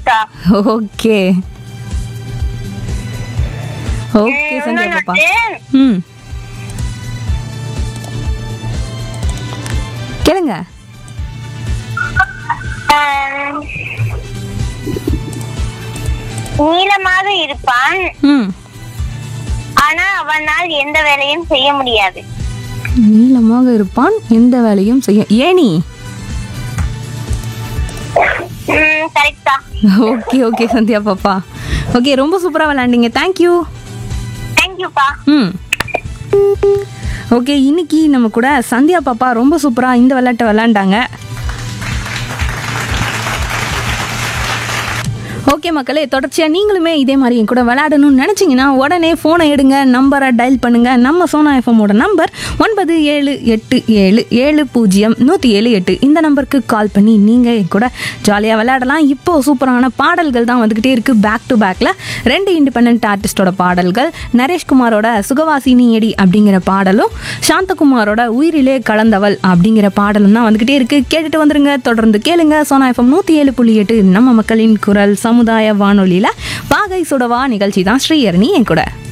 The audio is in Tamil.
கரெக்டா? ஓகே ஓகே சந்தியா பாப்பா. ம் கேளுங்க. நீளமாக இருப்பான், ம் ஆனா அவனால் எந்த வேலையும் செய்ய முடியாது. நீளமாக இருப்பான், எந்த வேலையும் செய்ய. ஏனி. கரெக்டா? ஓகே ஓகே சந்தியா பாப்பா. ஓகே, ரொம்ப சூப்பரா விளையாண்டீங்க. தேங்க்யூ. தேங்க்யூப்பா. ம் ஓகே, இன்னைக்கு நம்ம கூட சந்தியா பாப்பா ரொம்ப சூப்பரா இந்த விளையாட்டை விளையாண்டாங்க. ஓகே மக்களே, தொடர்ச்சியாக நீங்களுமே இதே மாதிரி என் கூட விளையாடணும்னு நினச்சிங்கன்னா உடனே ஃபோனை எடுங்க, நம்பரை டயல் பண்ணுங்கள். நம்ம சோனா எஃப்எம்மோட நம்பர் 9787700178. இந்த நம்பருக்கு கால் பண்ணி நீங்கள் என் கூட ஜாலியாக விளையாடலாம். இப்போது சூப்பரான பாடல்கள் தான் வந்துக்கிட்டே இருக்குது. பேக் டு பேக்கில் 2 இண்டிபெண்ட் ஆர்டிஸ்டோட பாடல்கள். நரேஷ்குமாரோட சுகவாசினி எடி அப்படிங்கிற பாடலும், சாந்தகுமாரோட உயிரிலே கலந்தவள் அப்படிங்கிற பாடலும் தான் வந்துக்கிட்டே இருக்குது. கேட்டுட்டு வந்துருங்க, தொடர்ந்து கேளுங்க. சோனா எஃப்எம் 107.8 நம்ம மக்களின் குரல் சமுதாய வானொலியில் வாகை சுடவா நிகழ்ச்சி தான். ஸ்ரீஹரணி என் கூட.